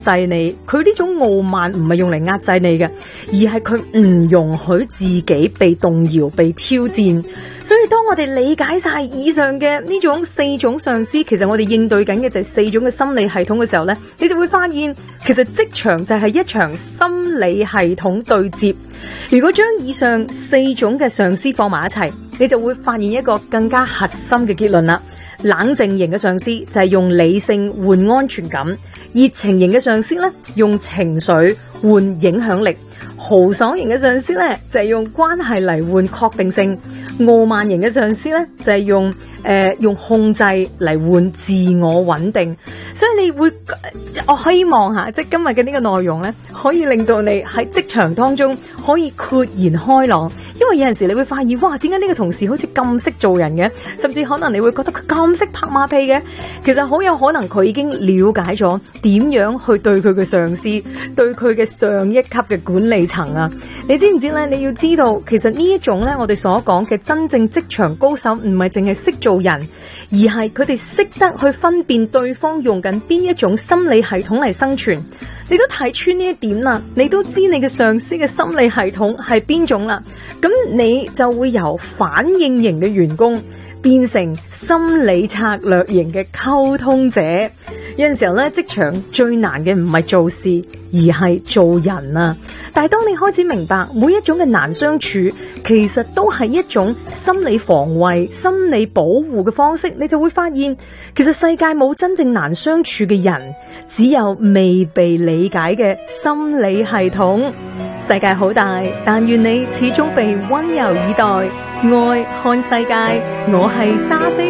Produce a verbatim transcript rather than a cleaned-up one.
制你，佢呢種傲慢唔係用嚟壓制你嘅，而係佢唔容許自己被動搖、被挑戰。所以當我哋理解晒以上嘅呢種四種上司，其實我哋應對緊嘅就係四種嘅心理系統嘅時候呢，你就會發現其實職場就係一場心理系統對接。如果將以上四種嘅上司放埋一齊，你就會發現一個更加核心嘅結論啦。冷靜型嘅上司就係用理性換安全感，熱情型嘅上司咧用情緒換影響力，豪爽型嘅上司咧就係用關係嚟換確定性，傲慢型嘅上司咧就係用誒、呃、用控制嚟換自我穩定。所以你會，我希望吓，即係今日嘅呢個內容咧，可以令到你喺職場當中可以豁然開朗。因為有陣時你會發現，哇，點解呢個同事好似咁識做人嘅？甚至可能你會覺得佢咁識拍馬屁嘅。其實好有可能佢已經了解咗點樣去對佢嘅上司，對佢嘅上一級嘅管理層啊。你知唔知咧？你要知道，其實呢一種咧，我哋所講嘅真正職場高手，唔係淨係識做人，而係佢哋識得去分辨對方用緊邊一種心理系統嚟生存。你都睇穿呢一點啦，你都知你嘅上司嘅心理系統係邊種啦，咁你就會由反應型嘅員工變成心理策略型嘅溝通者。有陣時候咧，職場最難嘅唔係做事，而係做人啊！但係當你開始明白每一種嘅難相處，其實都係一種心理防衛、心理保護嘅方式，你就會發現，其實世界冇真正難相處嘅人，只有未被理解嘅心理系統。世界好大，但願你始終被溫柔以待，愛看世界。我係莎菲。